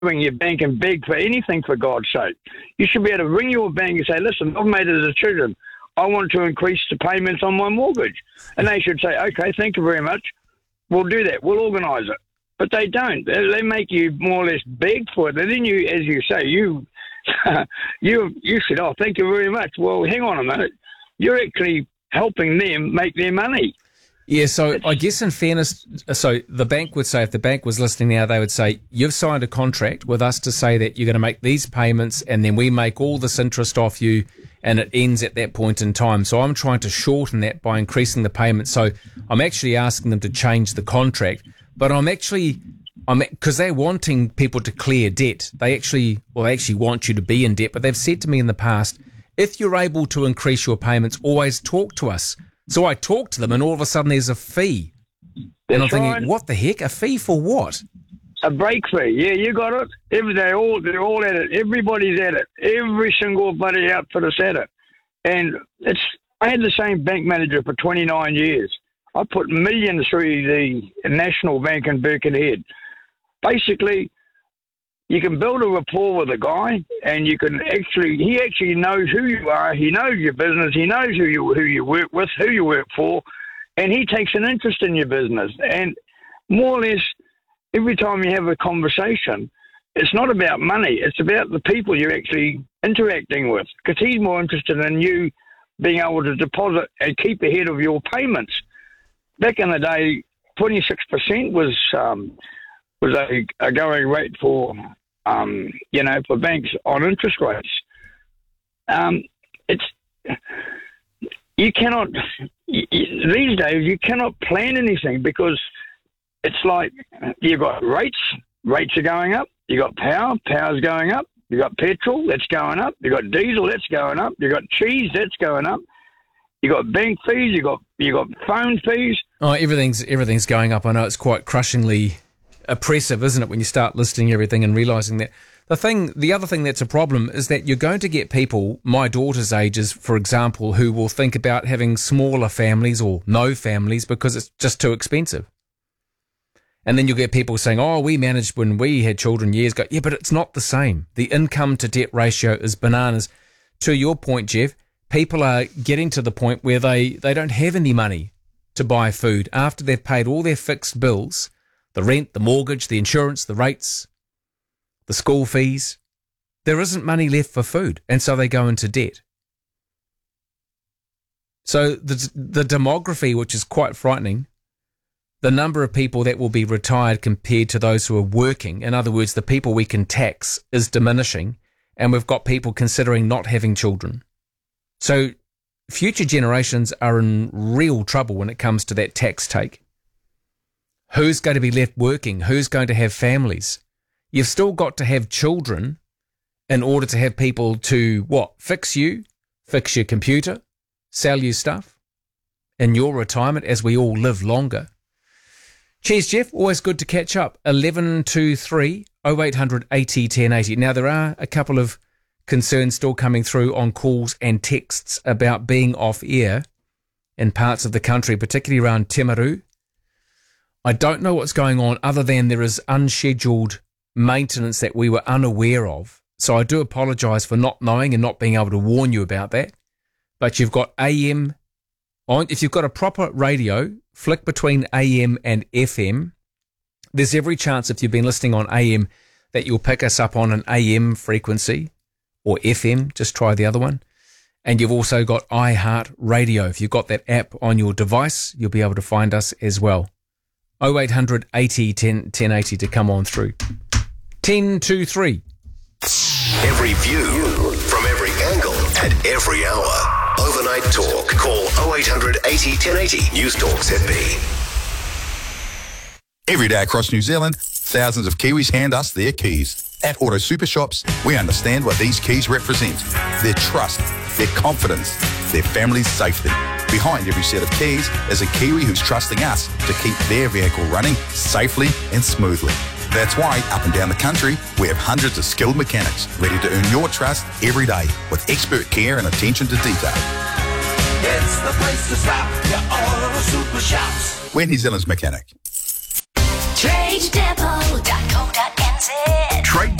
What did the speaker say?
ring your bank and beg for anything, for God's sake. You should be able to ring your bank and say, listen, I've made a decision. I want to increase the payments on my mortgage. And they should say, okay, thank you very much. We'll do that. We'll organise it. But they don't. They make you more or less beg for it. And then you, as you say, you said, oh, thank you very much. Well, hang on a minute. You're actually helping them make their money. Yeah, so I guess in fairness, so the bank would say, if the bank was listening now, they would say, you've signed a contract with us to say that you're going to make these payments and then we make all this interest off you and it ends at that point in time. So I'm trying to shorten that by increasing the payment. So I'm actually asking them to change the contract, but because they're wanting people to clear debt. They actually want you to be in debt, but they've said to me in the past, if you're able to increase your payments, always talk to us. So I talk to them, and all of a sudden there's a fee. And I'm thinking, what the heck? A fee for what? A break fee. Yeah, you got it. They're all at it. Everybody's at it. Every single bloody outfit is at it. And I had the same bank manager for 29 years. I put millions through the National Bank in Birkenhead. Basically, you can build a rapport with a guy, and he actually knows who you are. He knows your business. He knows who you work with, who you work for, and he takes an interest in your business. And more or less, every time you have a conversation, it's not about money. It's about the people you're actually interacting with, because he's more interested in you being able to deposit and keep ahead of your payments. Back in the day, 26% was a going rate for for banks on interest rates. These days you cannot plan anything, because it's like you've got rates are going up, you got power's going up, you got petrol, that's going up, you got diesel, that's going up, you got cheese, that's going up, you got bank fees, you got phone fees. Oh, everything's going up. I know it's quite crushingly oppressive, isn't it, when you start listing everything and realising that. The other thing that's a problem is that you're going to get people, my daughter's ages, for example, who will think about having smaller families or no families because it's just too expensive. And then you'll get people saying, oh, we managed when we had children years ago. Yeah, but it's not the same. The income to debt ratio is bananas. To your point, Jeff, people are getting to the point where they don't have any money to buy food after they've paid all their fixed bills, the rent, the mortgage, the insurance, the rates, the school fees. There isn't money left for food, and so they go into debt. So the demography, which is quite frightening, the number of people that will be retired compared to those who are working, in other words, the people we can tax, is diminishing, and we've got people considering not having children. So future generations are in real trouble when it comes to that tax take. Who's going to be left working? Who's going to have families? You've still got to have children in order to have people to, fix your computer, sell you stuff in your retirement as we all live longer. Cheers, Jeff. Always good to catch up. 1123 0800 80 1080. Now, there are a couple of concerns still coming through on calls and texts about being off air in parts of the country, particularly around Timaru. I don't know what's going on other than there is unscheduled maintenance that we were unaware of. So I do apologise for not knowing and not being able to warn you about that. But you've got AM on. If you've got a proper radio, flick between AM and FM. There's every chance if you've been listening on AM that you'll pick us up on an AM frequency, or FM, just try the other one. And you've also got iHeart Radio. If you've got that app on your device, you'll be able to find us as well. 0800 80 1080 to come on through. 1023. Every view from every angle at every hour. Overnight Talk. Call 0800 80 1080. News Talk ZB. Every day across New Zealand, thousands of Kiwis hand us their keys. At Auto Super Shops, we understand what these keys represent. Their trust, their confidence, their family's safety. Behind every set of keys is a Kiwi who's trusting us to keep their vehicle running safely and smoothly. That's why, up and down the country, we have hundreds of skilled mechanics ready to earn your trust every day with expert care and attention to detail. It's the place to stop, your Auto Super Shops. We're New Zealand's mechanic. TradeDepot.co.nz